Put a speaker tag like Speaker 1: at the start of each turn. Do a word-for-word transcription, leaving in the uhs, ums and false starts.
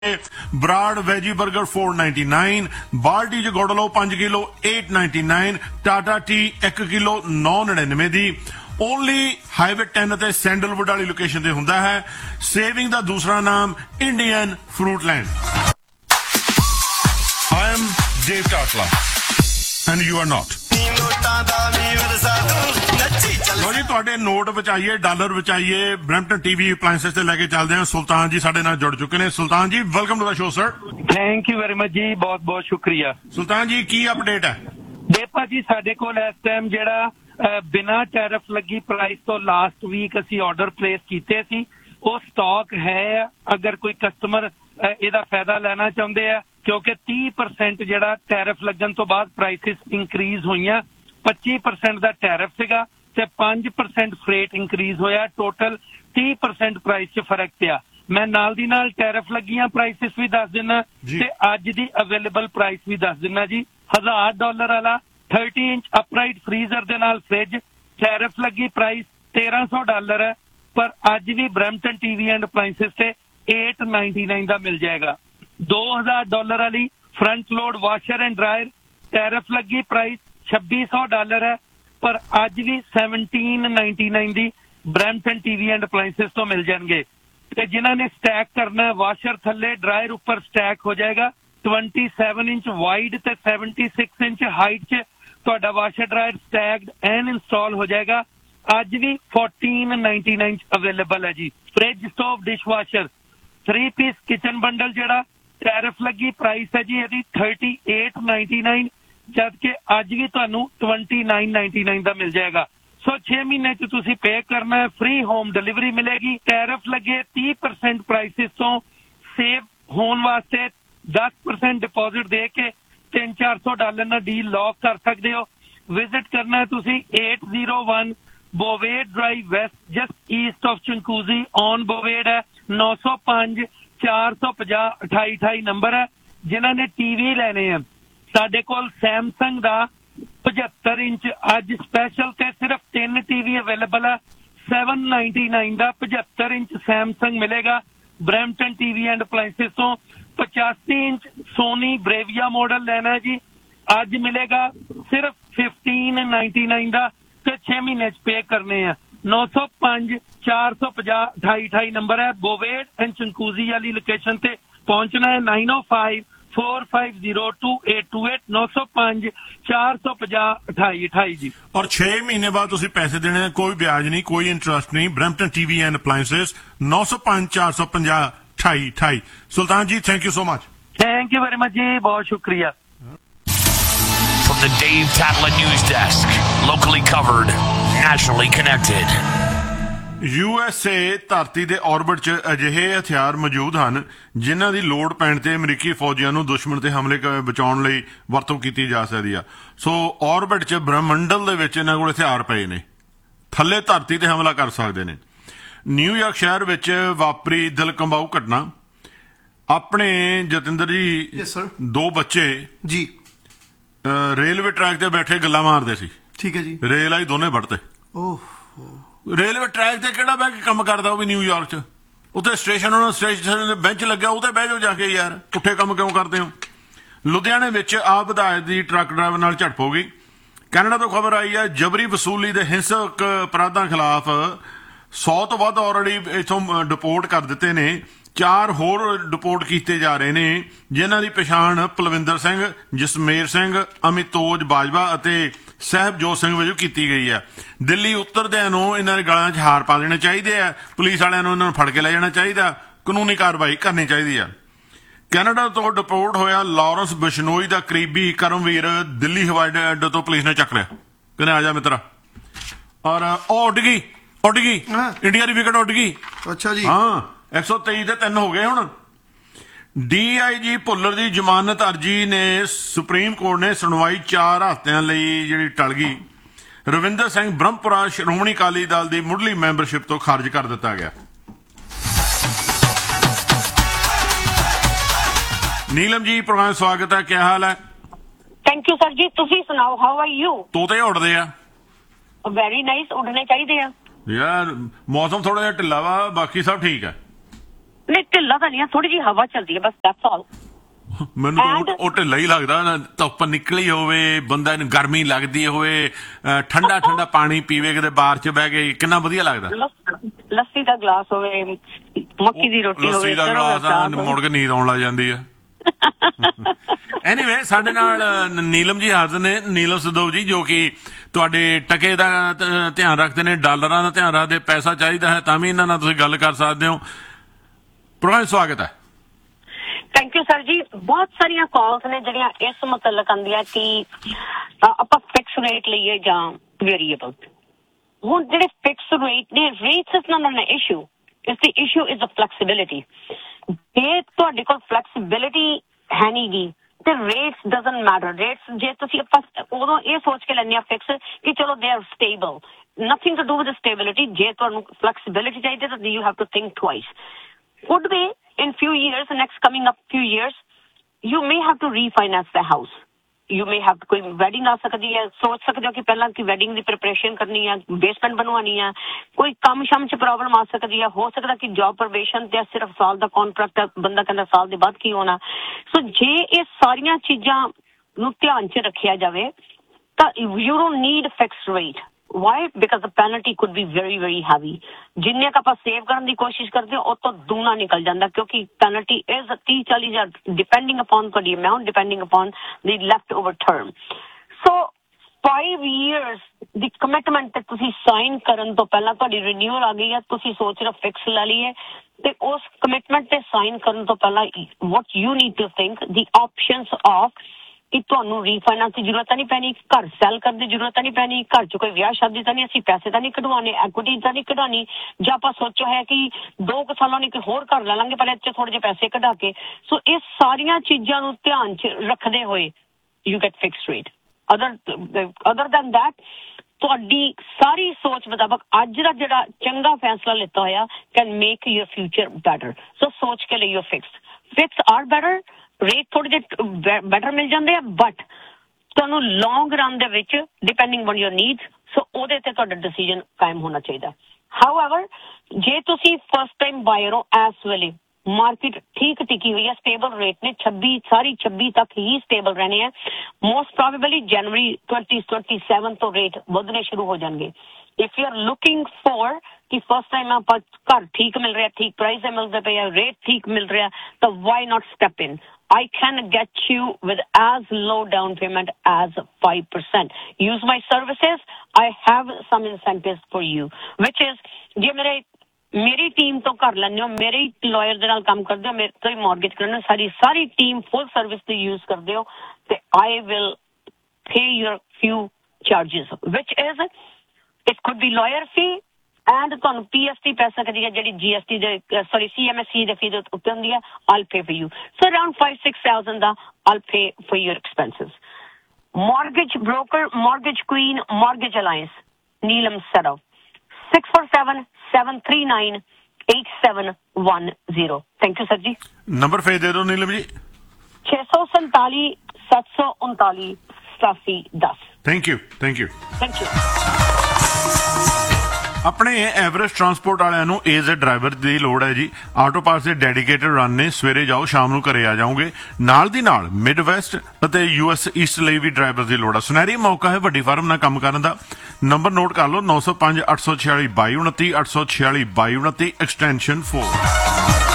Speaker 1: Brar veggie 버ਗਰ four ninety-nine, ਬਾਲਟੀ ਚ ਗੁੜ ਲਓ five kilo eight ninety-nine, Tata T one kilo nine ninety-nine ਦੀ ਓਨਲੀ ਹਾਈਵੇ ten ਤੇ ਸੈਂਡਲਵੁੱਡ ਵਾਲੀ ਲੋਕੇਸ਼ਨ ਤੇ ਹੁੰਦਾ ਹੈ। ਸੇਵਿੰਗ ਦਾ ਦੂਸਰਾ ਨਾਮ Indian ਫਰੂਟਲੈਂਡ। I am ਡੇਵ ਟਾਟਲਾ and you are not. ਲੋ ਜੀ, ਤੁਹਾਡੇ note ਬਚਾਈਏ, dollar ਬਚਾਈਏ, Brampton TV appliances ਤੇ ਲੈ ਕੇ ਚੱਲਦੇ ਹਾਂ। ਸੁਲਤਾਨ ਜੀ ਸਾਡੇ ਨਾਲ ਜੁੜ ਚੁੱਕੇ ਨੇ। ਸੁਲਤਾਨ ਜੀ, welcome to the show sir.
Speaker 2: Thank you very much ਜੀ, ਬਹੁਤ ਬਹੁਤ ਸ਼ੁਕਰੀਆ।
Speaker 1: ਸੁਲਤਾਨ ਜੀ, ਕੀ ਅਪਡੇਟ ਹੈ?
Speaker 2: ਦੇਖੋ ਜੀ, ਸਾਡੇ ਕੋਲ ਇਸ ਟਾਈਮ ਜਿਹੜਾ ਬਿਨਾਂ ਟੈਰਿਫ ਲੱਗੀ ਪ੍ਰਾਈਸ ਤੋਂ ਲਾਸਟ ਵੀਕ ਅਸੀਂ ਆਰਡਰ ਪਲੇਸ ਕੀਤੇ ਸੀ, ਉਹ ਸਟਾਕ ਹੈ। ਅਗਰ ਕੋਈ ਕਸਟਮਰ ਇਹਦਾ ਫਾਇਦਾ ਲੈਣਾ ਚਾਹੁੰਦੇ ਆ, ਕਿਉਂਕਿ thirty percent ਜਿਹੜਾ ਟੈਰਿਫ ਲੱਗਣ ਤੋਂ ਬਾਅਦ ਪ੍ਰਾਈਸਿਸ ਇਨਕਰੀਜ਼ ਹੋਈਆਂ। twenty percent ਦਾ ਟੈਰਿਫ ਸੀਗਾ ਤੇ five percent ਫਰੇਟ ਇਨਕਰੀਜ਼ ਹੋਇਆ। ਟੋਟਲ thirty percent ਪ੍ਰਾਈਸ 'ਚ ਫਰਕ ਪਿਆ। ਮੈਂ ਨਾਲ ਦੀ ਨਾਲ ਟੈਰਿਫ ਲੱਗੀਆਂ ਪ੍ਰਾਈਸਿਸ ਵੀ ਦੱਸ ਦਿੰਦਾ ਤੇ ਅੱਜ ਦੀ ਅਵੇਲੇਬਲ ਪ੍ਰਾਈਸ ਵੀ ਦੱਸ ਦਿੰਦਾ ਜੀ। ਹਜ਼ਾਰ ਡਾਲਰ ਵਾਲਾ thirty ਇੰਚ ਅਪਰਾਈਟ ਫਰੀਜ਼ਰ ਦੇ ਨਾਲ ਫ੍ਰਿਜ, ਟੈਰਿਫ ਲੱਗੀ ਪ੍ਰਾਈਸ thirteen hundred ਡਾਲਰ ਹੈ, ਪਰ ਅੱਜ ਵੀ ਬਰੈਂਪਟਨ ਟੀਵੀ ਐਂਡ ਅਪਲਾਈਐਂਸਸ ਤੇ eight ninety-nine ਦਾ ਮਿਲ ਜਾਏਗਾ। two thousand ਡਾਲਰ ਵਾਲੀ front load washer and dryer, tariff ਲੱਗੀ ਪ੍ਰਾਈਸ ਛੱਬੀ ਸੌ ਡਾਲਰ ਹੈ, ਪਰ ਅੱਜ ਵੀ seventeen ninety-nine the Brampton TV and appliances ਤੋਂ ਮਿਲ ਜਾਣਗੇ। ਤੇ ਜਿਨ੍ਹਾਂ ਨੇ ਸਟੈਕ ਕਰਨਾ, ਵਾਸ਼ਰ ਥੱਲੇ ਡਰਾਇਰ ਉੱਪਰ ਸਟੈਕ ਹੋ ਜਾਏਗਾ। twenty-seven ਇੰਚ ਵਾਈਡ ਤੇ seventy-six ਇੰਚ ਹਾਈਟ 'ਚ ਤੁਹਾਡਾ washer dryer stacked and install ਹੋ ਜਾਏਗਾ। ਅੱਜ ਵੀ fourteen ninety-nine 'ਚ ਅਵੇਲੇਬਲ ਹੈ ਜੀ। Fridge, stove, dish washer, three piece kitchen bundle ਜਿਹੜਾ ਟੈਰਿਫ ਲੱਗੀ ਪ੍ਰਾਈਸ ਹੈ ਜੀ ਇਹਦੀ thirty-eight ninety-nine, ਜਦ ਕਿ ਅੱਜ ਵੀ ਤੁਹਾਨੂੰ twenty-nine ninety-nine ਦਾ ਮਿਲ ਜਾਏਗਾ। ਸੋ ਛੇ ਮਹੀਨੇ 'ਚ ਤੁਸੀਂ ਪੇ ਕਰਨਾ ਹੈ, ਫ੍ਰੀ ਹੋਮ ਡਿਲੀਵਰੀ ਮਿਲੇਗੀ। ਟੈਰਿਫ ਲੱਗੇ thirty percent ਪ੍ਰਾਈਸਿਸ ਤੋਂ ਸੇਵ ਹੋਣ ਵਾਸਤੇ ten percent ਡਿਪੋਜ਼ਿਟ ਦੇ ਕੇ ਤਿੰਨ ਚਾਰ ਸੌ ਡਾਲਰ ਨਾਲ ਡੀਲ ਲੌਕ ਕਰ ਸਕਦੇ ਹੋ। ਵਿਜ਼ਿਟ ਕਰਨਾ ਤੁਸੀਂ eight oh one ਬੋਵੇਡ drive West, just East of ਚੰਕੂਜ਼ੀ on ਬੋਵੇਡ ਹੈ। nine oh five four five zero eight eight two eight number ਹੈ। ਜਿਨ੍ਹਾਂ ਨੇ ਟੀਵੀ ਲੈਣੇ ਆ, ਸਾਡੇ ਕੋਲ ਸੈਮਸੰਗ ਦਾ ਪਝੱਤਰ ਇੰਚ ਅੱਜ ਸਪੈਸ਼ਲ ਤੇ ਸਿਰਫ ਤਿੰਨ ਟੀਵੀ ਅਵੇਲੇਬਲ ਆ। seven ninety-nine ਦਾ ਪਝੱਤਰ ਇੰਚ ਸੈਮਸੰਗ ਮਿਲੇਗਾ ਬਰੈਂਪਟਨ ਟੀਵੀ ਐਂਡ ਅਪਲਾਈਐਂਸਸ ਤੋਂ। ਪਚਾਸੀ ਇੰਚ ਸੋਨੀ ਬਰੇਵੀਆ ਮਾਡਲ ਲੈਣਾ ਜੀ, ਅੱਜ ਮਿਲੇਗਾ ਸਿਰਫ fifteen ninety-nine ਦਾ ਤੇ ਛੇ ਮਹੀਨੇ 'ਚ ਪੇ ਕਰਨੇ ਆ। nine oh five four five zero eight eight two eight number ਹੈ। ਬੋਵੇਡ ਐਂਡ ਚੰਕੂਜ਼ੀ ਵਾਲੀ ਲੋਕੇਸ਼ਨ ਤੇ ਪਹੁੰਚਣਾ ਹੈ। nine oh five four five zero two eight two eight, nine oh five four five zero eight eight two eight ਜੀ।
Speaker 1: ਔਰ ਛੇ ਮਹੀਨੇ ਬਾਅਦ ਤੁਸੀਂ ਪੈਸੇ ਦੇਣੇ, ਕੋਈ ਵਿਆਜ ਨਹੀਂ, ਕੋਈ ਇੰਟਰਸਟ ਨਹੀਂ। Brampton TV and appliances nine oh five four five zero eight eight two eight। ਸੁਲਤਾਨ ਜੀ, thank you so much.
Speaker 2: Thank you very much ਜੀ, ਬਹੁਤ ਸ਼ੁਕਰੀਆ।
Speaker 3: From the Dave Tatla News Desk, locally covered, nationally connected.
Speaker 1: U S A ਧਰਤੀ ਦੇ orbit 'ਚ ਅਜਿਹੇ ਹਥਿਆਰ ਮੌਜੂਦ ਹਨ ਜਿਨ੍ਹਾਂ ਦੀ ਲੋੜ ਪੈਣ ਤੇ ਅਮਰੀਕੀ ਫੌਜੀਆਂ ਨੂੰ ਦੁਸ਼ਮਣ ਤੇ ਹਮਲੇ ਬਚਾਉਣ ਲਈ ਵਰਤੋਂ ਕੀਤੀ ਜਾ ਸਕਦੀ ਆ। ਸੋ ਔਰਬਿਟ 'ਚ ਬ੍ਰਹਮੰਡਲ ਦੇ ਵਿੱਚ ਇਹਨਾਂ ਕੋਲ ਹਥਿਆਰ ਪਏ ਨੇ, ਥੱਲੇ ਧਰਤੀ ਤੇ ਹਮਲਾ ਕਰ ਸਕਦੇ ਨੇ। ਨਿਊਯਾਰਕ ਸ਼ਹਿਰ ਵਿੱਚ ਵਾਪਰੀ ਦਿਲ ਕੰਬਾਊ ਘਟਨਾ। ਆਪਣੇ ਜਤਿੰਦਰ ਜੀ,
Speaker 4: ਯੈਸ ਸਰ,
Speaker 1: ਦੋ ਬੱਚੇ
Speaker 4: ਜੀ
Speaker 1: ਰੇਲਵੇ ਟਰੈਕ ਤੇ ਬੈਠੇ ਗੱਲਾਂ ਮਾਰਦੇ ਸੀ।
Speaker 4: ਠੀਕ ਹੈ ਜੀ।
Speaker 1: ਰੇਲ ਆਈ, ਦੋਨੇ ਵੜਤੇ।
Speaker 4: ਓਹ,
Speaker 1: ਰੇਲਵੇ ਟਰੈਕ ਤੇ ਕਿਹੜਾ ਬਹਿ ਕੇ ਕੰਮ ਕਰਦਾ ਉਹ ਵੀ ਨਿਊਯਾਰਕ 'ਚ? ਉੱਥੇ ਸਟੇਸ਼ਨ ਉਹਨਾਂ ਸਟੇਸ਼ਨ ਬੈਂਚ ਲੱਗਿਆ, ਉਹ ਤੇ ਬਹਿ ਜਾਓ ਜਾ ਕੇ ਯਾਰ, ਪੁੱਠੇ ਕੰਮ ਕਿਉਂ ਕਰਦੇ ਹੋ? ਲੁਧਿਆਣੇ ਵਿੱਚ ਆਪ ਵਿਧਾਇਕ ਦੀ ਟਰੱਕ ਡਰਾਈਵਰ ਨਾਲ ਝੜਪ ਹੋ ਗਈ। ਕੈਨੇਡਾ ਤੋਂ ਖਬਰ ਆਈ ਹੈ ਜਬਰੀ ਵਸੂਲੀ ਦੇ ਹਿੰਸਕ ਅਪਰਾਧਾਂ ਖਿਲਾਫ ਸੌ ਤੋਂ ਵੱਧ ਆਲਰੇਡੀ ਇੱਥੋਂ ਡਿਪੋਰਟ ਕਰ ਦਿੱਤੇ ਨੇ। ਚਾਰ ਹੋਰ ਡਿਪੋਰਟ ਕੀਤੇ ਜਾ ਰਹੇ ਨੇ, ਜਿਨ੍ਹਾਂ ਦੀ ਪਛਾਣ ਪਲਵਿੰਦਰ ਸਿੰਘ, ਜਸਮੇਰ ਸਿੰਘ, ਅਮਿਤੋਜ ਬਾਜਵਾ ਅਤੇ ਸਹਿਬਜੋਤ ਸਿੰਘ ਵਜੋਂ ਕੀਤੀ ਗਈ ਹੈ। ਦਿੱਲੀ ਉਤਰਦਿਆਂ ਨੂੰ ਇਹਨਾਂ ਦੇ ਗਲਾਂ 'ਚ ਹਾਰ ਪਾ ਦੇਣੇ ਚਾਹੀਦੇ ਆ। ਪੁਲਿਸ ਵਾਲਿਆਂ ਨੂੰ ਇਹਨਾਂ ਨੂੰ ਫੜ ਕੇ ਲੈ ਜਾਣਾ ਚਾਹੀਦਾ, ਕਾਨੂੰਨੀ ਕਾਰਵਾਈ ਕਰਨੀ ਚਾਹੀਦੀ ਆ। ਕੈਨੇਡਾ ਤੋਂ ਡਿਪੋਰਟ ਹੋਇਆ ਲਾਰੈਂਸ ਬਿਸ਼ਨੋਈ ਦਾ ਕਰੀਬੀ ਕਰਮਵੀਰ ਦਿੱਲੀ ਹਵਾਈ ਅੱਡੇ ਤੋਂ ਪੁਲਿਸ ਨੇ ਚੱਕ ਲਿਆ। ਕਹਿੰਦੇ ਆ ਜਾ ਮਿੱਤਰਾ। ਔਰ ਉਹ ਉੱਡ ਗਈ, ਉੱਡ ਗਈ, ਇੰਡੀਆ ਦੀ ਵਿਕਟ ਉੱਡ ਗਈ।
Speaker 4: ਅੱਛਾ ਜੀ।
Speaker 1: ਹਾਂ, ਇੱਕ ਸੌ ਤੇਈ ਦੇ ਤਿੰਨ ਹੋ ਗਏ ਹੁਣ। ਡੀ ਆਈ ਜੀ ਭੁੱਲਰ ਦੀ ਜ਼ਮਾਨਤ ਅਰਜੀ ਨੇ ਸੁਪਰੀਮ ਕੋਰਟ ਨੇ ਸੁਣਵਾਈ ਚਾਰ ਹਫ਼ਤਿਆਂ ਲਈ ਜਿਹੜੀ ਟਲ ਗਈ। ਰਵਿੰਦਰ ਸਿੰਘ ਬ੍ਰਹਮਪੁਰਾ ਸ਼੍ਰੋਮਣੀ ਅਕਾਲੀ ਦਲ ਦੀ ਮੁੱਢਲੀ ਮੈਂਬਰਸ਼ਿਪ ਤੋਂ ਖਾਰਜ ਕਰ ਦਿੱਤਾ ਗਿਆ। ਨੀਲਮ ਜੀ, ਪ੍ਰੋਗਰਾਮ ਸਵਾਗਤ ਹੈ, ਕੀ ਹਾਲ ਹੈ?
Speaker 5: ਥੈਂਕ ਯੂ ਸਰ ਜੀ, ਤੁਸੀਂ ਸੁਣਾਓ, ਹਾਊ ਆਰ ਯੂ?
Speaker 1: ਤੋਤੇ ਉੱਡਦੇ ਆ।
Speaker 5: ਵੈਰੀ ਨਾਈਸ, ਉੱਡਣੇ ਚਾਹੀਦੇ ਆ
Speaker 1: ਯਾਰ। ਮੌਸਮ ਥੋੜਾ ਜਿਹਾ ਢਿੱਲਾ ਵਾ, ਬਾਕੀ ਸਭ ਠੀਕ ਹੈ।
Speaker 5: ਨਹੀਂ ਢਿੱਲਾ ਤਾਂ ਨਹੀਂ, ਥੋੜੀ ਜਿਹੀ ਹਵਾ ਚੱਲਦੀ ਹੈ ਬਸ, ਦੈਟਸ ਆਲ।
Speaker 1: ਮੈਨੂੰ ਤਾਂ ਉਹ- ਉਹ ਢਿੱਲਾ ਹੀ ਲੱਗਦਾ ਨਾ, ਧੁੱਪ ਨਿਕਲੀ ਹੋਵੇ, ਬੰਦਾ ਨੂੰ ਗਰਮੀ ਲੱਗਦੀ ਹੋਵੇ, ਅਹ ਠੰਡਾ ਠੰਡਾ ਪਾਣੀ ਪੀਵੇ ਕਿਤੇ ਬਾਹਰ ਚ ਬਹਿ ਕੇ, ਕਿੰਨਾ ਵਧੀਆ ਲੱਗਦਾ।
Speaker 5: ਲੱਸੀ ਦਾ ਗਲਾਸ ਹੋਵੇ, ਮੱਕੀ ਦੀ ਰੋਟੀ ਹੋਵੇ,
Speaker 1: ਲੱਸੀ ਦਾ ਗਲਾਸ ਆ, ਮੁੜ ਕੇ ਨੀਂਦ ਆਉਣ ਲੱਗ ਜਾਂਦੀ ਆ। ਐਨੀਵੇ ਸਾਡੇ ਨਾਲ ਨੀਲਮ ਜੀ ਹਾਜ਼ਰ ਨੇ, ਨੀਲਮ ਸਦੋਵ ਜੀ, ਜੋ ਕਿ ਤੁਹਾਡੇ ਟਕੇ ਦਾ ਧਿਆਨ ਰੱਖਦੇ ਨੇ, ਡਾਲਰਾਂ ਦਾ ਧਿਆਨ ਰੱਖਦੇ, ਪੈਸਾ ਚਾਹੀਦਾ ਹੈ ਤਾਂ ਵੀ ਇਹਨਾਂ ਨਾਲ ਤੁਸੀਂ ਗੱਲ ਕਰ ਸਕਦੇ ਹੋ। ਪ੍ਰੋਗਰਾਮ ਸਵਾਗਤ ਹੈ।
Speaker 5: ਥੈਂਕ ਯੂ ਸਰ ਜੀ। ਬਹੁਤ ਸਾਰੀਆਂ ਕਾਲਸ ਨੇ ਜਿਹੜੀਆਂ ਇਸ ਮੁਤਲਕ ਆਉਂਦੀਆਂ ਕਿ ਆਪਾਂ ਫਿਕਸ ਰੇਟ ਲਈਏ ਜਾਂ ਵੇਰੀਏਬਲ। ਹੁਣ ਜਿਹੜੇ ਫਿਕਸ ਰੇਟ ਨੇ, rates is not N issue, ਇਸ ਦੀ ਇਸ਼ੂ ਇਜ਼ ਅ ਫਲੈਕਸੀਬਿਲਿਟੀ। ਜੇ ਤੁਹਾਡੇ ਕੋਲ ਫਲੈਕਸੀਬਿਲਿਟੀ ਹੈ ਨਹੀਂ ਗੀ ਤੇ ਰੇਟਸ ਡਜ਼ਨਟ ਮੈਟਰ। ਰੇਟਸ ਜੇ ਤੁਸੀਂ ਆਪਾਂ ਉਦੋਂ ਇਹ ਸੋਚ ਕੇ ਲੈਂਦੇ ਆ ਫਿਕਸ ਕਿ ਚਲੋ they are stable, nothing to do with stability. ਜੇ ਤੁਹਾਨੂੰ ਫਲੈਕਸੀਬਿਲਿਟੀ ਚਾਹੀਦੀ ਤਾਂ you have to think twice. Could be in few years, next coming up few years, you may have to refinance the house. You may have to, कोई wedding आ सकती है, सोच सकते हो कि पहला की wedding की preparation करनी है, basement बनवानी है, कोई काम शाम च प्रॉब्लम आ सकती है, हो सकता कि जॉब probation ते सिर्फ साल का कॉन्ट्रैक्ट है, बंदा कहता साल के बाद की होना। सो जे ये सारियां चीजां नूं ध्यान च रखिया जावे तां you don't need fixed rate. Why? Because the penalty could be very very heavy. जिन्ने का आप सेव करने की कोशिश करते हो, तो दूना निकल जाता, क्योंकि penalty is तीस चालीस हजार depending upon the amount, depending upon the leftover term. So five years the commitment ਤੇ ਤੁਸੀਂ ਸਾਈਨ ਕਰਨ ਤੋਂ ਪਹਿਲਾਂ ਤੁਹਾਡੀ ਰਿਨਿਊਅਲ ਆ ਗਈ ਹੈ, ਤੁਸੀਂ ਸੋਚ ਰਹੇ ਫਿਕਸ ਲੈ ਲਈਏ, ਤੇ ਉਸ ਕਮਿਟਮੈਂਟ ਤੇ ਸਾਈਨ ਕਰਨ ਤੋਂ ਪਹਿਲਾਂ what you need to think the options of ਕਿ ਤੁਹਾਨੂੰ ਰੀਫਾਈਨਾਂਸ ਦੀ ਜ਼ਰੂਰਤ ਨਹੀਂ ਪੈਣੀ, ਘਰ ਸੈਲ ਕਰਨ ਦੀ ਜ਼ਰੂਰਤ ਨਹੀਂ ਪੈਣੀ, ਘਰ 'ਚ ਕੋਈ ਵਿਆਹ ਸ਼ਾਦੀ ਤਾਂ ਨਹੀਂ, ਅਸੀਂ ਪੈਸੇ ਤਾਂ ਨਹੀਂ ਕਢਵਾਉਣੇ, ਐਕੁਇਟੀ ਤਾਂ ਨਹੀਂ ਕਢਾਉਣੀ, ਜਾਂ ਆਪਾਂ ਸੋਚੋ ਹੈ ਕਿ ਦੋ ਕੁ ਸਾਲਾਂ ਨੂੰ ਕੋਈ ਹੋਰ ਘਰ ਲੈ ਲਾਂਗੇ ਪਰ ਇਹ 'ਚ ਥੋੜ੍ਹੇ ਜਿਹੇ ਪੈਸੇ ਕਢਾ ਕੇ। ਸੋ ਇਹ ਸਾਰੀਆਂ ਚੀਜ਼ਾਂ ਨੂੰ ਧਿਆਨ 'ਚ ਰੱਖਦੇ ਹੋਏ you get fix rate. Other other than that ਤੁਹਾਡੀ ਸਾਰੀ ਸੋਚ ਮੁਤਾਬਕ ਅੱਜ ਦਾ ਜਿਹੜਾ ਚੰਗਾ ਫੈਸਲਾ ਲਿੱਤਾ ਹੋਇਆ can make your future better. ਸੋ ਸੋਚ ਕੇ ਲਈਓ fix. Fix R better, rate ਥੋੜੇ ਜਿਹੇ ਬੈਟਰ ਮਿਲ ਜਾਂਦੇ ਆ, ਬਟ ਤੁਹਾਨੂੰ ਲੌਂਗ ਰਨ ਦੇ ਵਿੱਚ ਡਿਪੈਂਡਿੰਗ ਔਨ ਯੋਰ ਨੀਡਸ, ਸੋ ਉਹਦੇ ਤੇ ਤੁਹਾਡਾ ਡਿਸੀਜਨ ਕਾਇਮ ਹੋਣਾ ਚਾਹੀਦਾ। ਹਾਊਐਵਰ ਜੇ ਤੁਸੀਂ ਫਸਟ ਟਾਈਮ ਬਾਇਰ ਹੋ, ਇਸ ਵੇਲੇ ਮਾਰਕੀਟ ਠੀਕ ਟਿਕੀ ਹੋਈ ਹੈ, ਸਟੇਬਲ ਰੇਟ ਨੇ, ਛੱਬੀ ਸਾਰੀ ਛੱਬੀ ਤੱਕ ਹੀ ਸਟੇਬਲ ਰਹਿਣੇ ਆ। ਮੋਸਟ ਪ੍ਰੋਬੇਬਲੀ ਜਨਵਰੀ twenty twenty-seven ਤੋਂ ਰੇਟ ਵਧਣੇ ਸ਼ੁਰੂ ਹੋ ਜਾਣਗੇ। If you are looking for ਕਿ ਫਸਟ ਟਾਈਮ ਆਪਾਂ ਘਰ ਠੀਕ ਮਿਲ ਰਿਹਾ, ਠੀਕ ਪ੍ਰਾਈਸ ਦੇ ਮਿਲਦੇ ਪਏ ਆ, ਰੇਟ ਠੀਕ ਮਿਲ ਰਿਹਾ, ਤਾਂ why not step in. I can get you with as low down payment as five percent. Use my services. I have some incentives for you, which is ਜੇ ਮੇਰੇ ਮੇਰੀ ਟੀਮ ਤੋਂ ਕਰ ਲੈਂਦੇ ਹੋ, ਮੇਰੇ ਹੀ ਲਾਇਰ ਦੇ ਨਾਲ ਕੰਮ ਕਰਦੇ ਹੋ, ਮੇਰੇ ਤੋਂ ਹੀ ਮੌਰਗੇਜ ਕਰਨਾ, ਸਾਡੀ ਸਾਰੀ ਟੀਮ ਫੁੱਲ ਸਰਵਿਸ ਤੇ ਯੂਜ਼ ਕਰਦੇ ਹੋ, ਤੇ I will pay your few charges, which is it could be lawyer fee and ਤੁਹਾਨੂੰ P S T ਪੈ ਸਕਦੀ ਹੈ, ਜਿਹੜੀ G S T ਦੇ sorry C M S E ਦੇ ਫੀ ਦੇ ਉੱਤੇ ਹੁੰਦੀ ਹੈ, I'll pay for you. So around five six thousand the I'll pay for your expenses. Mortgage broker, mortgage queen, mortgage alliance, Neelam Sarav, six four seven seven three nine eight seven one zero. Thank you sir ji.
Speaker 1: Number ਫੇਰ ਦੇ ਦਿਓ ਨੀਲਮ ਜੀ।
Speaker 5: ਛੇ ਸੌ ਸੰਤਾਲੀ ਸੱਤ ਸੌ ਉਨਤਾਲੀ ਸਤਾਸੀ ਦਸ।
Speaker 1: Thank you thank you
Speaker 5: thank you.
Speaker 1: ਆਪਣੇ ਐਵਰੇਜ ਟਰਾਂਸਪੋਰਟ ਵਾਲਿਆਂ ਨੂੰ ਏਜ਼ ਏ ਡਰਾਈਵਰ ਦੀ ਲੋੜ ਹੈ ਜੀ। ਆਟੋ ਪਾਸ ਦੇ ਡੈਡੀਕੇਟਡ ਰਨ ਨੇ, ਸਵੇਰੇ ਜਾਓ ਸ਼ਾਮ ਨੂੰ ਘਰੇ ਆ ਜਾਓਗੇ। ਨਾਲ ਦੀ ਨਾਲ ਮਿਡ ਵੈਸਟ ਅਤੇ ਯੂ ਐਸ ਈਸਟ ਲਈ ਵੀ ਡਰਾਈਵਰ ਦੀ ਲੋੜ ਹੈ। ਸੁਨਹਿਰੀ ਮੌਕਾ ਹੈ ਵੱਡੀ ਫਰਮ ਨਾਲ ਕੰਮ ਕਰਨ ਦਾ। ਨੰਬਰ ਨੋਟ ਕਰ ਲਓ, ਨੌ ਸੌ ਪੰਜ ਅੱਠ ਸੌ ਛਿਆਲੀ ਬਾਈ ਉਨੱਤੀ ਅੱਠ ਸੌ ਛਿਆਲੀ ਬਾਈ ਉਨੱਤੀ ਐਕਸਟੈਂਸ਼ਨ ਚਾਰ।